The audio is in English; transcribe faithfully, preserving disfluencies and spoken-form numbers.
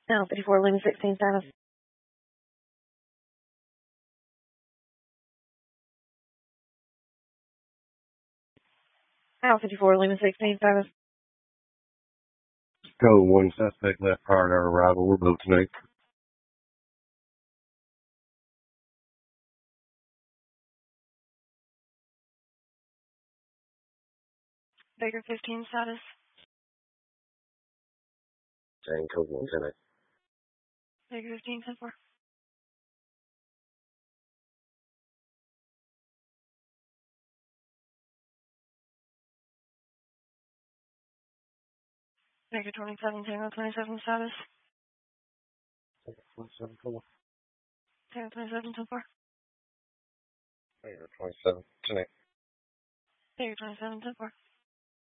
Now fifty-four, Lima sixteen, status. Now fifty-four, Lima sixteen, status. Code one suspect left prior to our arrival. We're both tonight. Baker fifteen, status. Saying code one tonight. Baker fifteen, ten four. Baker twenty-seven, Tango twenty-seven, status. twenty-seven, four. Tango twenty-seven, ten four. Baker twenty-seven tonight. Baker twenty-seven, ten four.